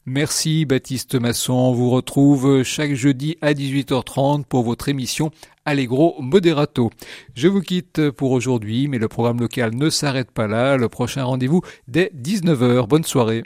Merci Baptiste Masson, on vous retrouve chaque jeudi à 18h30 pour votre émission Allegro Moderato. Je vous quitte pour aujourd'hui, mais le programme local ne s'arrête pas là. Le prochain rendez-vous dès 19h. Bonne soirée.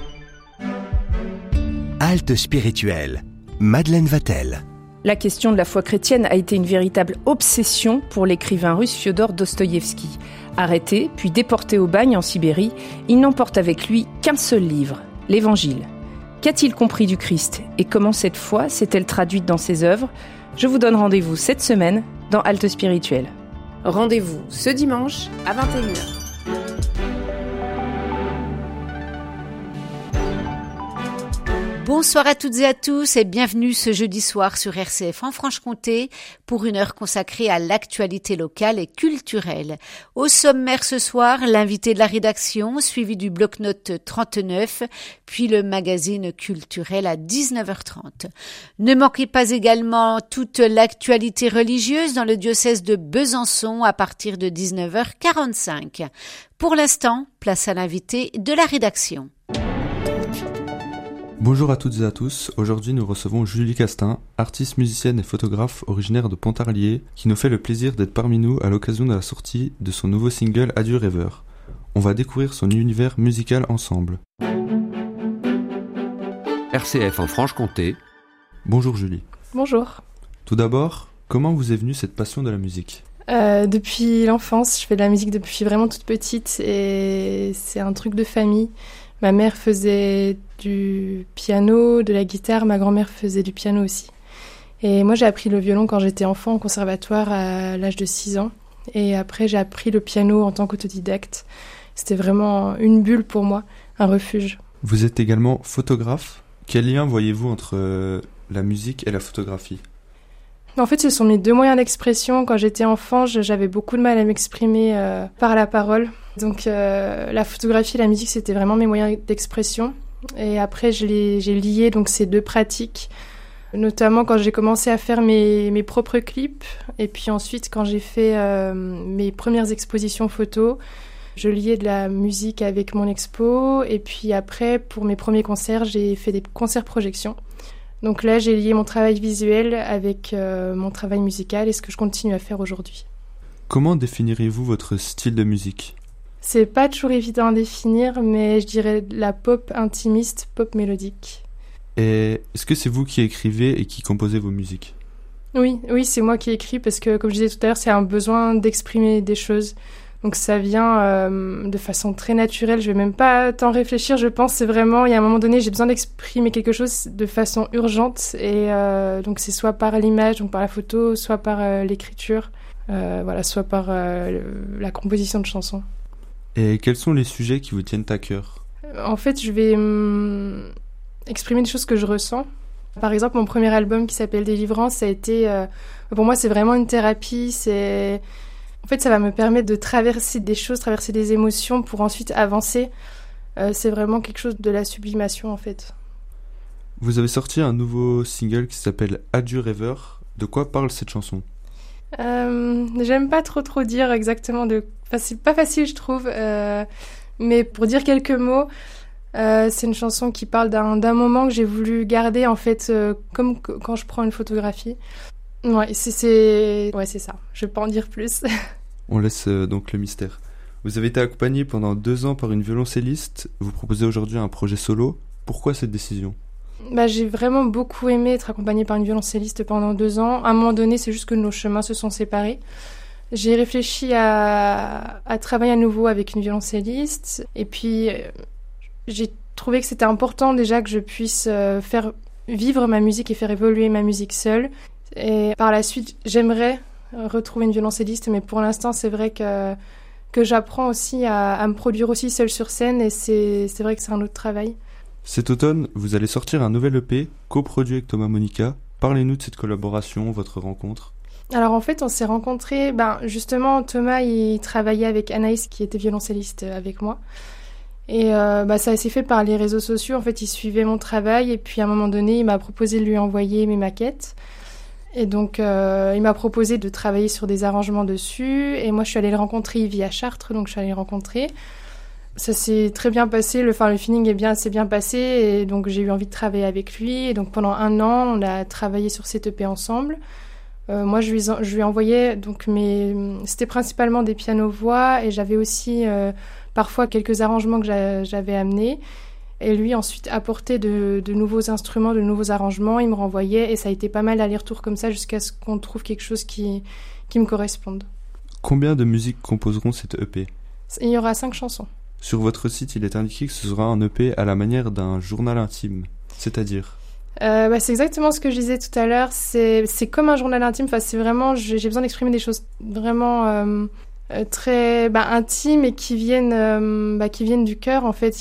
Halte spirituelle. Madeleine Vatel. La question de la foi chrétienne a été une véritable obsession pour l'écrivain russe Fiodor Dostoïevski. Arrêté, puis déporté au bagne en Sibérie, il n'emporte avec lui qu'un seul livre, l'Évangile. Qu'a-t-il compris du Christ et comment cette foi s'est-elle traduite dans ses œuvres ? Je vous donne rendez-vous cette semaine dans Halte Spirituelle. Rendez-vous ce dimanche à 21h. Bonsoir à toutes et à tous et bienvenue ce jeudi soir sur RCF en Franche-Comté pour une heure consacrée à l'actualité locale et culturelle. Au sommaire ce soir, l'invité de la rédaction, suivi du bloc-notes 39, puis le magazine culturel à 19h30. Ne manquez pas également toute l'actualité religieuse dans le diocèse de Besançon à partir de 19h45. Pour l'instant, place à l'invité de la rédaction. Bonjour à toutes et à tous, aujourd'hui nous recevons Julie Castin, artiste, musicienne et photographe originaire de Pontarlier, qui nous fait le plaisir d'être parmi nous à l'occasion de la sortie de son nouveau single Adieu rêveur. On va découvrir son univers musical ensemble. RCF en Franche-Comté. Bonjour Julie. Bonjour. Tout d'abord, comment vous est venue cette passion de la musique ? Depuis l'enfance, je fais de la musique depuis vraiment toute petite et c'est un truc de famille. Ma mère faisait du piano, de la guitare, ma grand-mère faisait du piano aussi. Et moi, j'ai appris le violon quand j'étais enfant au conservatoire à l'âge de 6 ans. Et après, j'ai appris le piano en tant qu'autodidacte. C'était vraiment une bulle pour moi, un refuge. Vous êtes également photographe. Quel lien voyez-vous entre la musique et la photographie ? En fait, ce sont mes deux moyens d'expression. Quand j'étais enfant, j'avais beaucoup de mal à m'exprimer par la parole. Donc la photographie et la musique, c'était vraiment mes moyens d'expression. Et après, j'ai lié donc ces deux pratiques, notamment quand j'ai commencé à faire mes propres clips. Et puis ensuite, quand j'ai fait mes premières expositions photos, je liais de la musique avec mon expo. Et puis après, pour mes premiers concerts, j'ai fait des concerts-projections. Donc là, j'ai lié mon travail visuel avec mon travail musical et ce que je continue à faire aujourd'hui. Comment définiriez-vous votre style de musique ? C'est pas toujours évident à définir, mais je dirais la pop intimiste, pop mélodique. Et est-ce que c'est vous qui écrivez et qui composez vos musiques ? Oui, c'est moi qui écris parce que, comme je disais tout à l'heure, c'est un besoin d'exprimer des choses. Donc ça vient de façon très naturelle, je vais même pas tant réfléchir, je pense, c'est vraiment, il y a un moment donné, j'ai besoin d'exprimer quelque chose de façon urgente, et donc c'est soit par l'image, donc par la photo, soit par l'écriture, soit par la composition de chansons. Et quels sont les sujets qui vous tiennent à cœur ? En fait, je vais exprimer des choses que je ressens. Par exemple, mon premier album qui s'appelle Délivrance, ça a été, pour moi, c'est vraiment une thérapie, En fait, ça va me permettre de traverser des choses, traverser des émotions pour ensuite avancer. C'est vraiment quelque chose de la sublimation, en fait. Vous avez sorti un nouveau single qui s'appelle Adieu rêveur. De quoi parle cette chanson ? J'aime pas trop dire exactement c'est pas facile, je trouve. Mais pour dire quelques mots, c'est une chanson qui parle d'un moment que j'ai voulu garder, en fait, comme quand je prends une photographie. Ouais, c'est ça. Je vais pas en dire plus. On laisse donc le mystère. Vous avez été accompagné pendant 2 ans par une violoncelliste. Vous proposez aujourd'hui un projet solo. Pourquoi cette décision ? J'ai vraiment beaucoup aimé être accompagnée par une violoncelliste pendant 2 ans. À un moment donné, c'est juste que nos chemins se sont séparés. J'ai réfléchi à travailler à nouveau avec une violoncelliste. Et puis, j'ai trouvé que c'était important déjà que je puisse faire vivre ma musique et faire évoluer ma musique seule. Et par la suite, j'aimerais retrouver une violoncelliste, mais pour l'instant, c'est vrai que j'apprends aussi à me produire aussi seule sur scène, et c'est vrai que c'est un autre travail. Cet automne, vous allez sortir un nouvel EP, coproduit avec Thomas Monica. Parlez-nous de cette collaboration, votre rencontre. Alors en fait, on s'est rencontrés, justement, Thomas, il travaillait avec Anaïs, qui était violoncelliste avec moi. Et ça s'est fait par les réseaux sociaux. En fait, il suivait mon travail, et puis à un moment donné, il m'a proposé de lui envoyer mes maquettes. Et donc, il m'a proposé de travailler sur des arrangements dessus. Et moi, je suis allée le rencontrer, il vit à Chartres, donc je suis allée le rencontrer. Ça s'est très bien passé, le feeling s'est bien passé et donc j'ai eu envie de travailler avec lui. Et donc pendant 1 an, on a travaillé sur cette EP ensemble. Moi, je lui envoyais donc c'était principalement des pianos-voix et j'avais aussi parfois quelques arrangements que j'avais amenés. Et lui ensuite apportait de nouveaux instruments, de nouveaux arrangements, il me renvoyait et ça a été pas mal d'aller-retour comme ça jusqu'à ce qu'on trouve quelque chose qui me corresponde. Combien de musiques composeront cette EP ? Il y aura 5 chansons. Sur votre site, il est indiqué que ce sera un EP à la manière d'un journal intime, c'est-à-dire c'est exactement ce que je disais tout à l'heure, c'est comme un journal intime, c'est vraiment, j'ai besoin d'exprimer des choses vraiment très intimes et qui viennent du cœur en fait.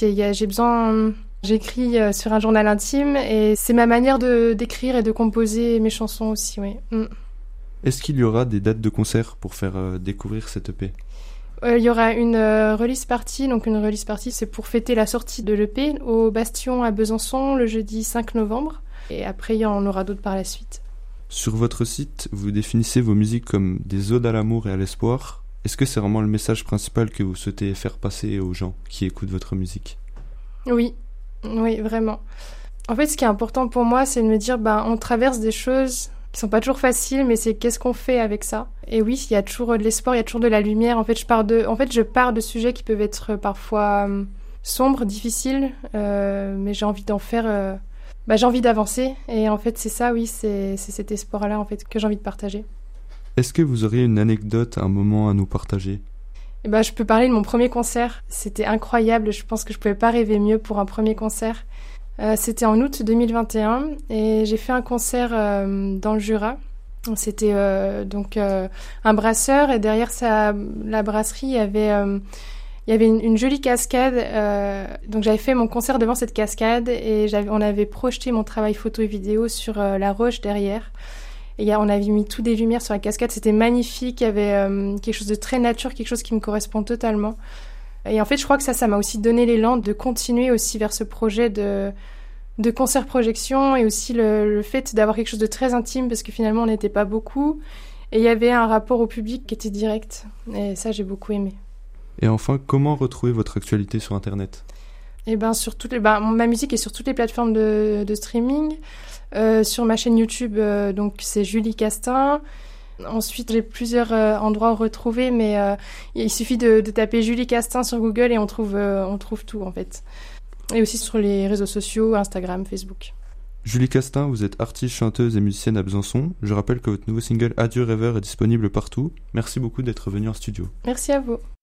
J'écris sur un journal intime et c'est ma manière d'écrire et de composer mes chansons aussi, oui. Est-ce qu'il y aura des dates de concert pour faire découvrir cette EP ? Il y aura une release party. Donc une release party, c'est pour fêter la sortie de l'EP au Bastion à Besançon le jeudi 5 novembre. Et après, il y en aura d'autres par la suite. Sur votre site, vous définissez vos musiques comme des odes à l'amour et à l'espoir. Est-ce que c'est vraiment le message principal que vous souhaitez faire passer aux gens qui écoutent votre musique ? Oui, vraiment. En fait, ce qui est important pour moi, c'est de me dire, on traverse des choses qui sont pas toujours faciles, mais c'est qu'est-ce qu'on fait avec ça. Et oui, il y a toujours de l'espoir, il y a toujours de la lumière. En fait, je pars de sujets qui peuvent être parfois sombres, difficiles, mais j'ai envie d'en faire. J'ai envie d'avancer. Et en fait, c'est ça, oui, c'est cet espoir-là en fait que j'ai envie de partager. Est-ce que vous auriez une anecdote, un moment à nous partager ? Je peux parler de mon premier concert. C'était incroyable. Je pense que je pouvais pas rêver mieux pour un premier concert. C'était en août 2021 et j'ai fait un concert dans le Jura. C'était un brasseur et derrière la brasserie, il y avait une jolie cascade. Donc j'avais fait mon concert devant cette cascade et on avait projeté mon travail photo et vidéo sur la roche derrière. Et on avait mis toutes des lumières sur la cascade. C'était magnifique. Il y avait quelque chose de très nature, quelque chose qui me correspond totalement. Et en fait, je crois que ça m'a aussi donné l'élan de continuer aussi vers ce projet de concert-projection et aussi le fait d'avoir quelque chose de très intime parce que finalement, on n'était pas beaucoup. Et il y avait un rapport au public qui était direct. Et ça, j'ai beaucoup aimé. Et enfin, comment retrouver votre actualité sur Internet ? Sur ma musique est sur toutes les plateformes de streaming. Sur ma chaîne YouTube, donc c'est Julie Castin. Ensuite, j'ai plusieurs endroits à retrouver, mais il suffit de taper Julie Castin sur Google et on trouve tout en fait. Et aussi sur les réseaux sociaux, Instagram, Facebook. Julie Castin, vous êtes artiste, chanteuse et musicienne à Besançon. Je rappelle que votre nouveau single Adieu Rêveur est disponible partout. Merci beaucoup d'être venue en studio. Merci à vous.